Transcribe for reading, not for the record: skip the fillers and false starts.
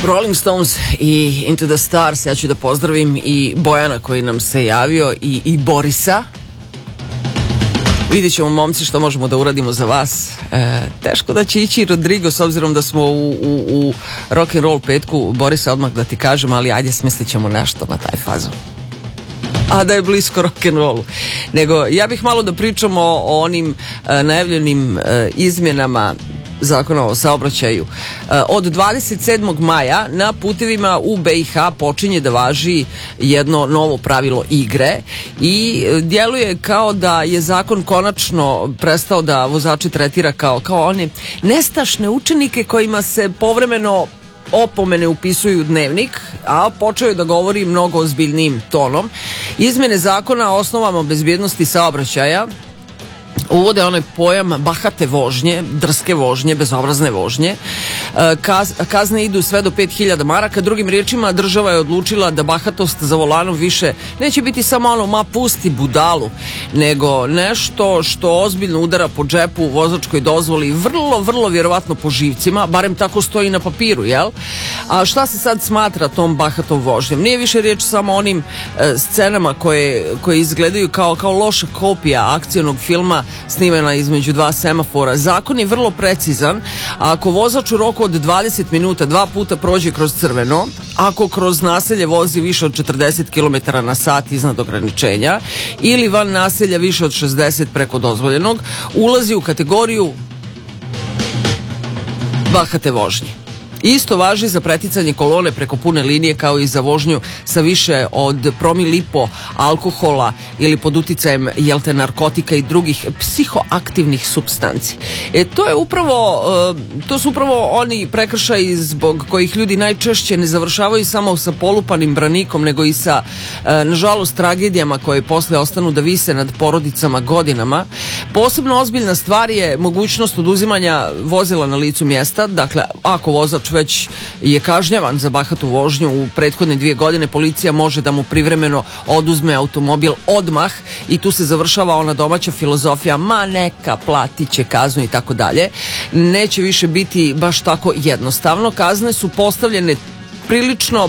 Rolling Stones i Into the Stars. Ja ću da pozdravim i Bojana koji nam se javio i Borisa. Vidjet ćemo, momci, što možemo da uradimo za vas. Teško da će ići Rodrigo, s obzirom da smo u rock'n'roll petku. Borisa, odmah da ti kažem, ali ajde, smislit ćemo nešto na taj fazon. A da je blisko rock'n'rollu. Nego, ja bih malo da pričamo o onim najavljenim izmjenama Zakona o saobraćaju. Od 27. maja na putevima u BiH počinje da važi jedno novo pravilo igre i djeluje kao da je zakon konačno prestao da vozači tretira kao one nestašne učenike kojima se povremeno opomene upisuju u dnevnik, a počeo je da govori mnogo ozbiljnijim tonom. Izmjene zakona o osnovama bezbjednosti saobraćaja uvode onaj pojam bahate vožnje, drske vožnje, bezobrazne vožnje. Kazne idu sve do 5.000 maraka. Drugim riječima, država je odlučila da bahatost za volanom više neće biti samo ono ma pusti budalu, nego nešto što ozbiljno udara po džepu, vozačkoj dozvoli, vrlo vjerovatno po živcima, barem tako stoji na papiru, jel? A šta se sad smatra tom bahatom vožnjom? Nije više riječ samo o onim scenama koje izgledaju kao loša kopija akcionog filma snimena između dva semafora. Zakon je vrlo precizan. Ako vozač u roku od 20 minuta 2 puta prođe kroz crveno, ako kroz naselje vozi više od 40 km na sat iznad ograničenja ili van naselja više od 60 preko dozvoljenog, ulazi u kategoriju bahate vožnje. Isto važi za preticanje kolone preko pune linije, kao i za vožnju sa više od promil i po alkohola ili pod uticajem narkotika i drugih psihoaktivnih supstanci. To su upravo oni prekršaji zbog kojih ljudi najčešće ne završavaju samo sa polupanim branikom, nego i sa, nažalost, tragedijama koje posle ostanu da vise nad porodicama godinama. Posebno ozbiljna stvar je mogućnost oduzimanja vozila na licu mjesta. Dakle, ako vozač već je kažnjavan za bahatu vožnju u prethodne 2 godine, policija može da mu privremeno oduzme automobil odmah i tu se završava ona domaća filozofija, ma neka, platit će kaznu i tako dalje. Neće više biti baš tako jednostavno. Kazne su postavljene prilično